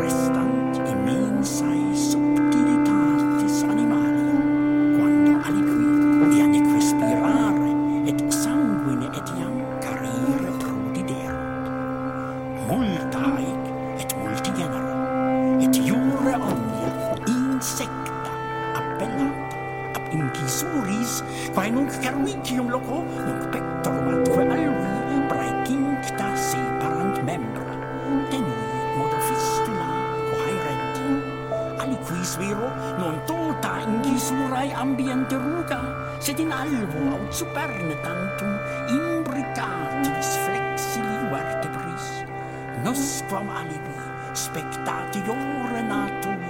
restant immensae subtilitatis animalia, quando aliqui ianic respirare et sanguine etiam carire trudiderunt. Multa haec et multi genera, et iure omnia insecta appellata ab incisuris, quae nunc cervicium loco, nunc pectorum atque alvi praecincta separant membra, tenui modo fistula cohaerenti. Aliquis vero non tota incisurae ambiente ruga, sed in alvo aut superne tantum imbricatis flexili vertebris, nosquam alibi spectatiore natur